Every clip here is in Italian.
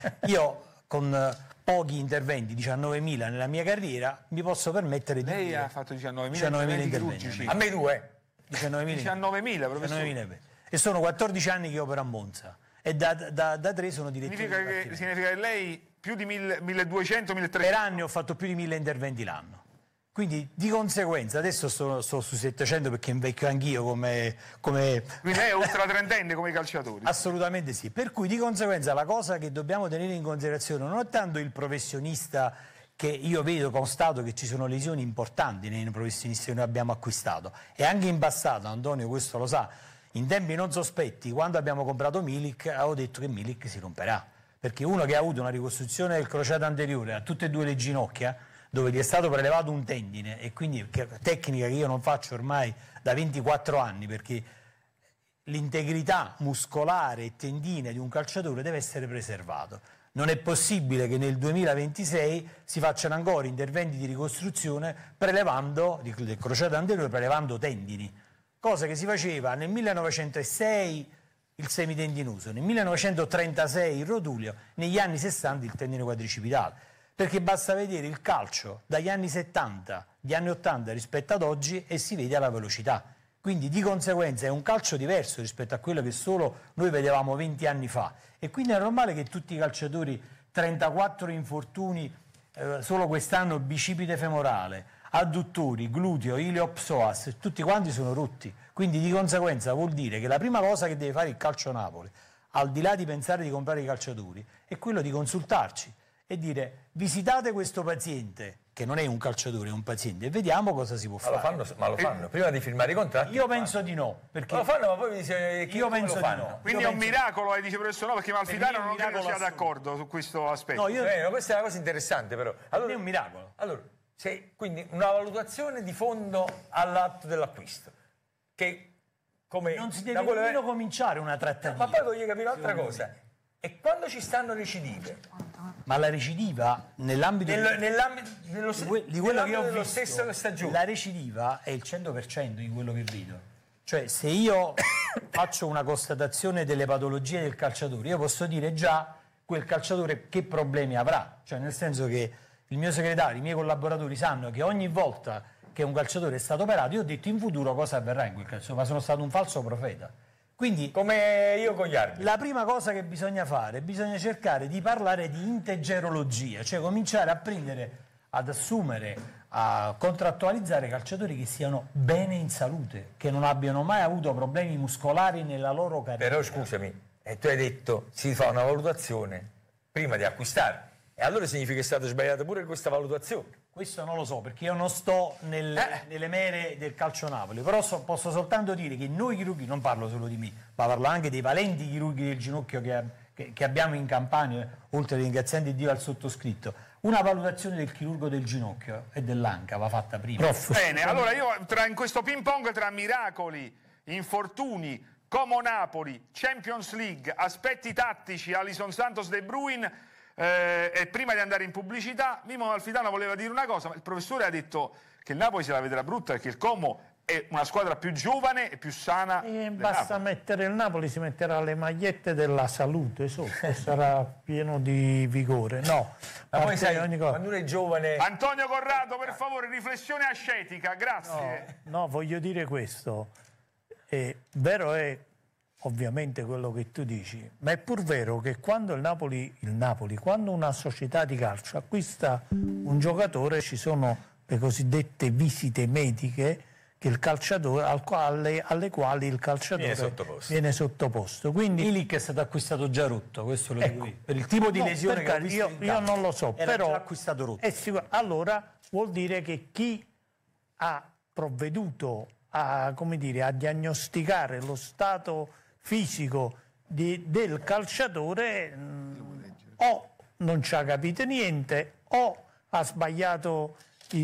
Io con pochi interventi, 19.000 nella mia carriera, mi posso permettere di Lei dire... ha fatto 19.000 interventi. A me 2. 19.000, professore. 19.000. E sono 14 anni che opero a Monza. E da 3 sono direttore. Significa che lei più di 1.200, 1.300... Per anni ho fatto più di 1.000 interventi l'anno. Quindi di conseguenza, adesso sto su 700 perché invecchio anch'io come... Quindi lei è ultra trentenne come i calciatori? Assolutamente sì. Per cui di conseguenza la cosa che dobbiamo tenere in considerazione non è tanto il professionista, che io vedo, constato che ci sono lesioni importanti nei professionisti che noi abbiamo acquistato. E anche in passato, Antonio questo lo sa, in tempi non sospetti, quando abbiamo comprato Milik, avevo detto che Milik si romperà. Perché uno che ha avuto una ricostruzione del crociato anteriore a tutte e due le ginocchia, dove gli è stato prelevato un tendine, e quindi tecnica che io non faccio ormai da 24 anni, perché l'integrità muscolare e tendine di un calciatore deve essere preservato. Non è possibile che nel 2026 si facciano ancora interventi di ricostruzione prelevando del crociato anteriore, prelevando tendini, cosa che si faceva nel 1906 il semitendinoso, nel 1936 il rotulio, negli anni 60 il tendine quadricipitale. Perché basta vedere il calcio dagli anni 70, gli anni 80 rispetto ad oggi e si vede la velocità. Quindi di conseguenza è un calcio diverso rispetto a quello che solo noi vedevamo 20 anni fa. E quindi è normale che tutti i calciatori, 34 infortuni, solo quest'anno bicipite femorale, adduttori, gluteo, iliopsoas, tutti quanti sono rotti. Quindi di conseguenza vuol dire che la prima cosa che deve fare il calcio Napoli, al di là di pensare di comprare i calciatori, è quello di consultarci e dire: visitate questo paziente, che non è un calciatore, è un paziente, e vediamo cosa si può fare. Ma lo fanno prima di firmare i contratti? Io penso di no, perché lo fanno, ma poi mi dice io penso di no. Quindi è un miracolo, dice professor, no, perché Malfitano non credo sia d'accordo su questo aspetto. No, questa è una cosa interessante, però. Allora, è un miracolo. Allora, quindi una valutazione di fondo all'atto dell'acquisto, che come non si deve nemmeno cominciare una trattativa. Ma poi voglio capire un'altra cosa. E quando ci stanno recidive? Ma la recidiva nell'ambito di quello che ho visto, stessa stagione, la recidiva è il 100% di quello che vedo. Cioè, se io faccio una constatazione delle patologie del calciatore, io posso dire già quel calciatore che problemi avrà. Cioè, nel senso che il mio segretario, i miei collaboratori sanno che ogni volta che un calciatore è stato operato, io ho detto in futuro cosa avverrà in quel calciatore, ma sono stato un falso profeta. Quindi, come io con gli arbitri, la prima cosa che bisogna fare, bisogna cercare di parlare di integerologia, cioè cominciare a prendere, ad assumere, a contrattualizzare calciatori che siano bene in salute, che non abbiano mai avuto problemi muscolari nella loro carriera. Però scusami, tu hai detto si fa una valutazione prima di acquistare, e allora significa che è stata sbagliata pure questa valutazione. Questo non lo so, perché io non sto nelle mere del calcio Napoli, però posso soltanto dire che noi chirurghi, non parlo solo di me, ma parlo anche dei valenti chirurghi del ginocchio che abbiamo in Campania, oltre ai ringrazianti Dio al sottoscritto, una valutazione del chirurgo del ginocchio e dell'anca va fatta prima. Bene, allora io in questo ping pong tra miracoli, infortuni, Como Napoli, Champions League, aspetti tattici, Alison Santos, De Bruyne, e prima di andare in pubblicità, Mimo Malfitano voleva dire una cosa, ma il professore ha detto che il Napoli se la vedrà brutta perché il Como è una squadra più giovane e più sana. Basta mettere il Napoli, si metterà le magliette della salute sotto, sarà pieno di vigore. No, ma poi sai, quando uno è giovane... Antonio Corrado, per favore, riflessione ascetica, grazie. No, voglio dire questo, vero è ovviamente quello che tu dici, ma è pur vero che quando il Napoli, quando una società di calcio acquista un giocatore, ci sono le cosiddette visite mediche che il calciatore, alle quali il calciatore viene sottoposto. Quindi Milik è stato acquistato già rotto, questo lo dico io. Per il tipo di lesione che ho visto io non lo so, era però già acquistato rotto. Allora vuol dire che chi ha provveduto a diagnosticare lo stato fisico del calciatore o non ci ha capito niente o ha sbagliato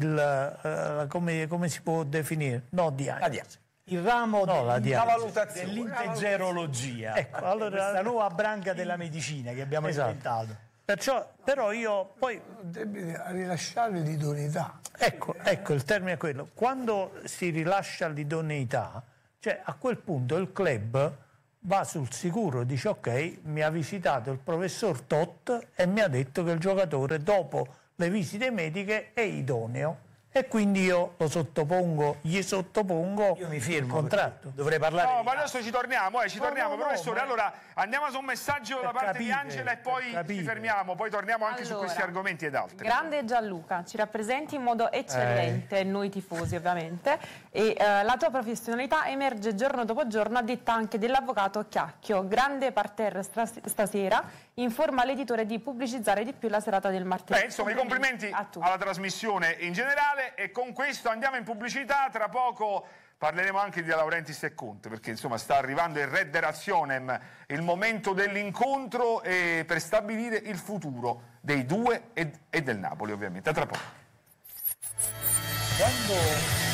come si può definire? Il ramo la valutazione dell'integerologia. Ecco, allora, questa nuova branca della medicina che abbiamo inventato. Perciò, però io poi deve rilasciare l'idoneità. Ecco, il termine è quello. Quando si rilascia l'idoneità, cioè a quel punto il club va sul sicuro, dice ok, mi ha visitato il professor Tot e mi ha detto che il giocatore dopo le visite mediche è idoneo e quindi io gli sottopongo Io mi firmo, il contratto. dovrei parlare No, di ma adesso ci torniamo, no, professore. ma- Allora andiamo su un messaggio da Per parte di capire, Angela e poi per ci capire. fermiamo, poi torniamo anche su Allora, questi argomenti ed altri. Grande Gianluca, ci rappresenti in modo eccellente, noi tifosi ovviamente, e la tua professionalità emerge giorno dopo giorno a detta anche dell'avvocato Chiacchio. Grande parterre stasera, informa l'editore di pubblicizzare di più la serata del martedì. Insomma, i complimenti a tutti. alla trasmissione in generale, e con questo andiamo in pubblicità. Tra poco parleremo anche di De Laurentiis e Conte, perché insomma sta arrivando il Rederationem, il momento dell'incontro per stabilire il futuro dei due e del Napoli, ovviamente. A tra poco. Quando